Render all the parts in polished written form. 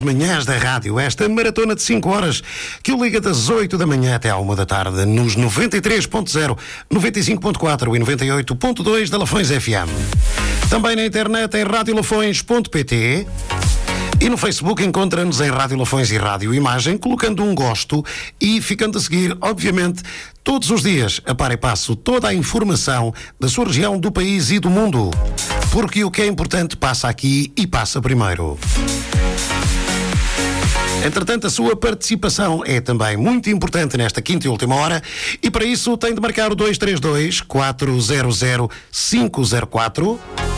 Manhãs da Rádio, esta maratona de 5 horas que o liga das 8 da manhã até à 1 da tarde nos 93.0, 95.4 e 98.2 da Lafões FM. Também na internet em radiolafões.pt e no Facebook encontra-nos em Rádio Lafões e Rádio Imagem, colocando um gosto e ficando a seguir, obviamente, todos os dias, a par e passo, toda a informação da sua região, do país e do mundo. Porque o que é importante passa aqui e passa primeiro. Entretanto, a sua participação é também muito importante nesta quinta e última hora e para isso tem de marcar o 232-400-504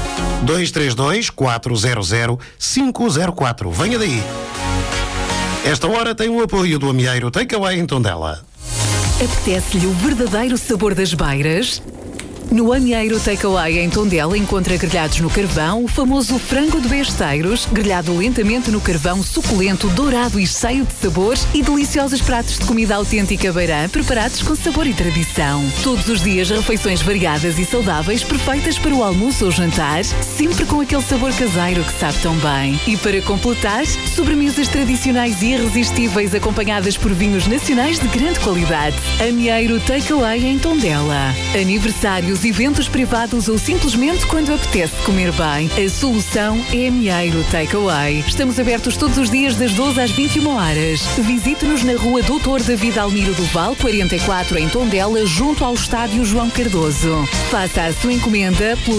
232-400-504. Venha daí. Esta hora tem o apoio do Amieiro Takeaway em Tondela. Apetece-lhe o verdadeiro sabor das beiras? No Amieiro Takeaway em Tondela encontra grelhados no carvão, o famoso frango de besteiros, grelhado lentamente no carvão, suculento, dourado e cheio de sabores e deliciosos pratos de comida autêntica beirã, preparados com sabor e tradição. Todos os dias refeições variadas e saudáveis, perfeitas para o almoço ou jantar, sempre com aquele sabor caseiro que sabe tão bem. E para completar, sobremesas tradicionais e irresistíveis acompanhadas por vinhos nacionais de grande qualidade. Amieiro Takeaway em Tondela. Aniversários, eventos privados ou simplesmente quando apetece comer bem. A solução é Amieiro Takeaway. Estamos abertos todos os dias das 12 às 21 horas. Visite-nos na rua Doutor David Almiro do Val, 44 em Tondela, junto ao estádio João Cardoso. Faça a sua encomenda pelo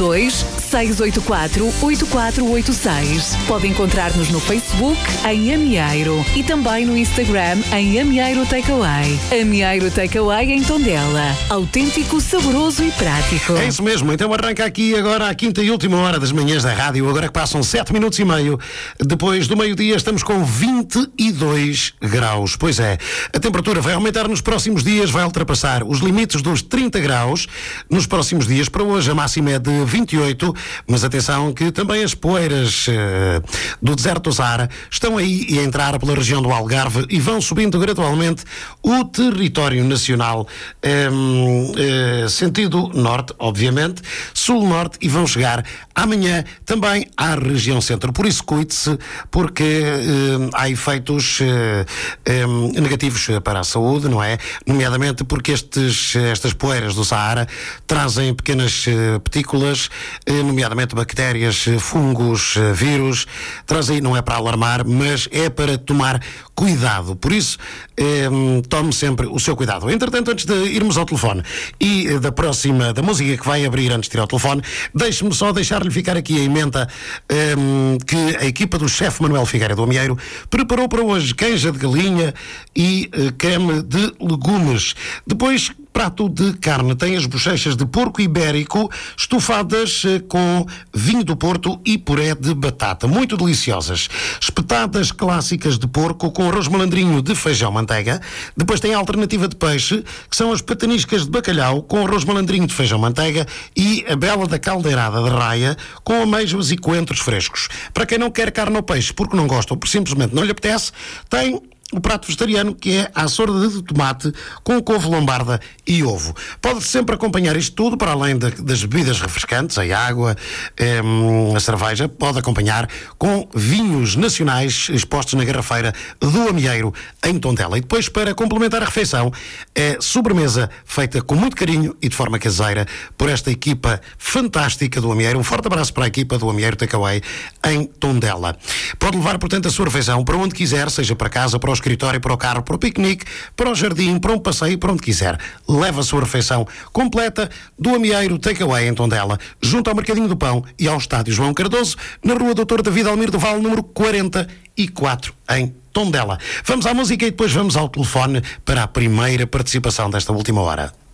92-684-8486. Pode encontrar-nos no Facebook em Amieiro e também no Instagram em Amieiro Takeaway. Amieiro Takeaway em Tondela. Autêntico, saboroso e prático. É isso mesmo, então arranca aqui agora a quinta e última hora das manhãs da rádio, agora que passam 7 minutos e meio, depois do meio-dia estamos com 22 graus, pois é, a temperatura vai aumentar nos próximos dias, vai ultrapassar os limites dos 30 graus nos próximos dias, para hoje a máxima é de 28, mas atenção que também as poeiras do deserto do Saara estão aí a entrar pela região do Algarve e vão subindo gradualmente o território nacional, sentido norte, obviamente, sul-norte, e vão chegar amanhã também à região centro. Por isso cuide-se, porque há efeitos negativos para a saúde, não é? Nomeadamente porque estas poeiras do Saara trazem pequenas partículas, nomeadamente bactérias, fungos, vírus, trazem, não é para alarmar, mas é para tomar cuidado. Por isso, tome sempre o seu cuidado. Entretanto, antes de irmos ao telefone e da música que vai abrir antes de ir ao telefone, deixe-me só deixar-lhe ficar aqui a emenda que a equipa do chefe Manuel Figueira do Amieiro preparou para hoje canja de galinha e creme de legumes. Depois, prato de carne, tem as bochechas de porco ibérico estufadas com vinho do Porto e puré de batata, muito deliciosas. Espetadas clássicas de porco com arroz malandrinho de feijão manteiga. Depois tem a alternativa de peixe, que são as pataniscas de bacalhau com arroz malandrinho de feijão manteiga e a bela da caldeirada de raia com amêijoas e coentros frescos. Para quem não quer carne ou peixe porque não gosta ou por simplesmente não lhe apetece, tem o prato vegetariano, que é a sorda de tomate com couve lombarda e ovo. Pode sempre acompanhar isto tudo, para além das bebidas refrescantes, a água, a cerveja, pode acompanhar com vinhos nacionais expostos na garrafeira do Amieiro em Tondela. E depois, para complementar a refeição, é sobremesa feita com muito carinho e de forma caseira por esta equipa fantástica do Amieiro. Um forte abraço para a equipa do Amieiro Takeaway em Tondela. Pode levar, portanto, a sua refeição para onde quiser, seja para casa, para o escritório, para o carro, para o piquenique, para o jardim, para um passeio, para onde quiser. Leva a sua refeição completa do Amieiro Takeaway em Tondela, junto ao Mercadinho do Pão e ao estádio João Cardoso, na rua Doutor David Almiro do Val, número 44, em Tondela. Vamos à música e depois vamos ao telefone para a primeira participação desta última hora.